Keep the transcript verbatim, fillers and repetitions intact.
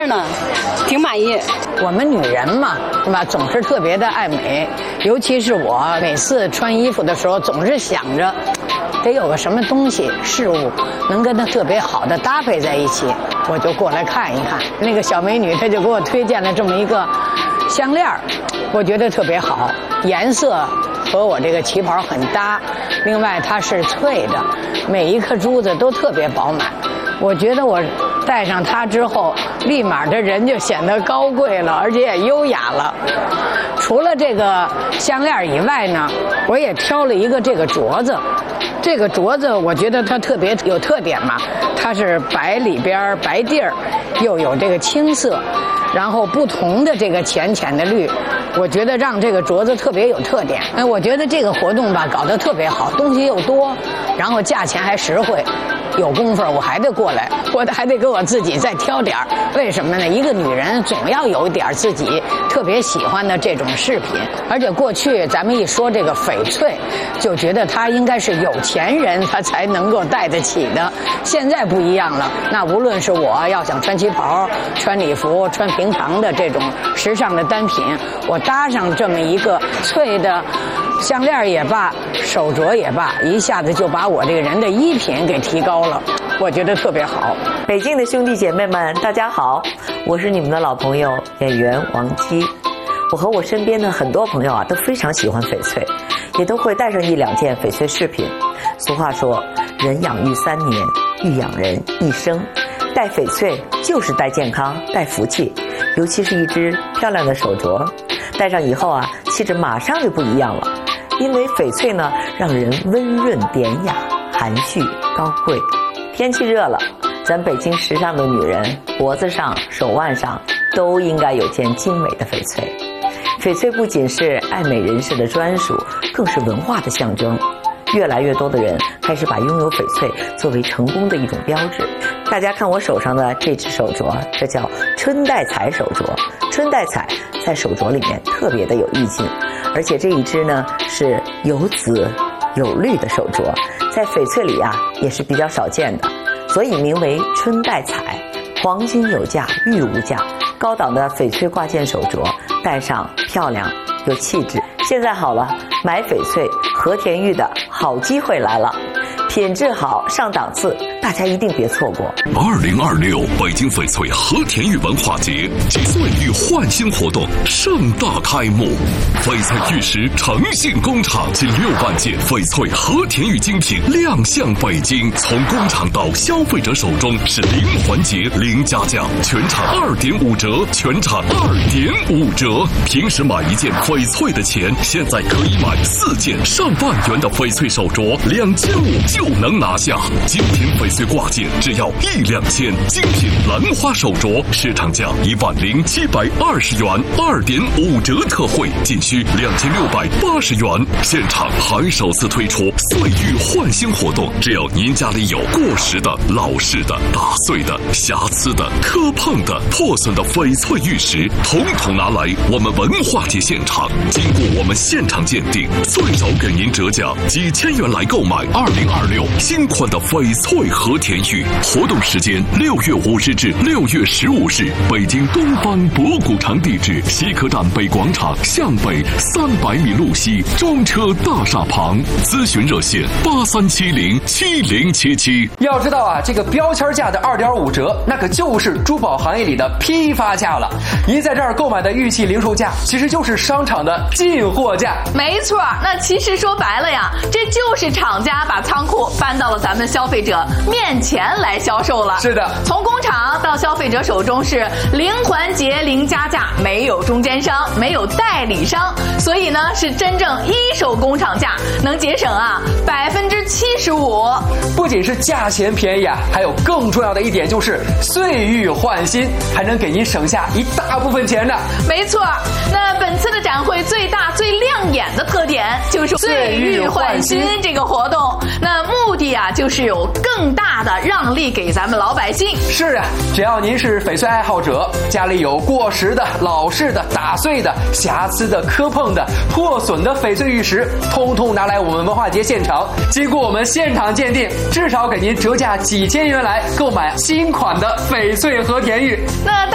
呢，挺满意。 我们女人嘛，是吧？总是特别的爱美，尤其是我，每次穿衣服的时候，总是想着得有个什么东西、事物能跟它特别好的搭配在一起，我就过来看一看。那个小美女，她就给我推荐了这么一个项链，我觉得特别好，颜色和我这个旗袍很搭，另外它是脆的，每一颗珠子都特别饱满。我觉得我戴上它之后，立马这人就显得高贵了，而且也优雅了。除了这个项链以外呢，我也挑了一个这个镯子。这个镯子我觉得它特别有特点嘛，它是白里边白地儿，又有这个青色，然后不同的这个浅浅的绿，我觉得让这个镯子特别有特点。哎，我觉得这个活动吧搞得特别好，东西又多，然后价钱还实惠。有功夫我还得过来，我还得给我自己再挑点儿。为什么呢？一个女人总要有一点自己特别喜欢的这种饰品，而且过去咱们一说这个翡翠，就觉得它应该是有钱人他才能够戴得起的。现在不一样了，那无论是我要想穿旗袍、穿礼服、穿平常的这种时尚的单品，我搭上这么一个翠的项链也罢，手镯也罢，一下子就把我这个人的衣品给提高了，我觉得特别好。 北京的兄弟姐妹们，大家好，我是你们的老朋友演员王姬。我和我身边的很多朋友啊，都非常喜欢翡翠，也都会带上一两件翡翠饰品。俗话说，人养育三年，育养人一生。戴翡翠就是带健康、带福气，尤其是一只漂亮的手镯，戴上以后啊，气质马上就不一样了。因为翡翠呢，让人温润典雅、含蓄高贵。天气热了，咱北京时尚的女人脖子上、手腕上都应该有件精美的翡翠。翡翠不仅是爱美人士的专属，更是文化的象征。越来越多的人开始把拥有翡翠作为成功的一种标志。大家看我手上的这只手镯，这叫春带彩手镯。春带彩在手镯里面特别的有意境，而且这一只呢是有紫有绿的手镯，在翡翠里啊也是比较少见的，所以名为春带彩。黄金有价，玉无价，高档的翡翠挂件手镯，戴上漂亮有气质。现在好了，买翡翠和田玉的好机会来了，品质好上档次，大家一定别错过。 二零二六北京翡翠和田玉文化节及岁玉焕新活动盛大开幕，翡翠玉石诚信工厂近六万件翡翠和田玉精品亮相北京，从工厂到消费者手中是零环节零加价，全场二点五折，全场二点五折。平时买一件翡翠的钱，现在可以买四件上万元的翡翠手镯，两千五就能拿下。精品翡翠挂件只要一两千，精品兰花手镯市场价一万零七百二十元，二点五折特惠仅需两千六百八十元。现场还首次推出岁玉焕新活动，只要您家里有过时的、老式的、打碎的、瑕疵的、磕碰的、破损的翡翠玉石，统统拿来我们文化节现场，经过我们现场鉴定，最少给您折价几千元来购买二零二六新款的翡翠和田玉。活动时间六月五日至六月十五日，北京东方博古城地址西客站北广场向北三百米路西中车大厦旁，咨询热线八三七零七零七七。 要知道啊，这个标签价的二点五折，那可就是珠宝行业里的批发价了。您在这儿购买的玉器零售价，其实就是商场的进货价。 没错，那其实说白了呀，这就是厂家把仓库搬到了咱们消费者面前来销售了。 是的， 从工厂到消费者手中是零环节零加价，没有中间商，没有代理商，所以呢是真正一手工厂价，能节省啊百分之七十五。 不仅是价钱便宜啊，还有更重要的一点就是岁玉焕新，还能给您省下一大部分钱呢。 没错，那本次的展会最大最亮眼的特点就是岁玉焕新这个活动，那目的啊就是有更大的让利给咱们老百姓。 是啊，只要您是翡翠爱好者，家里有过时的、老式的、打碎的、瑕疵的、磕碰的、破损的翡翠玉石，通通拿来我们文化节现场，经过我们现场鉴定，至少给您折价几千元来购买新款的翡翠和田玉。 那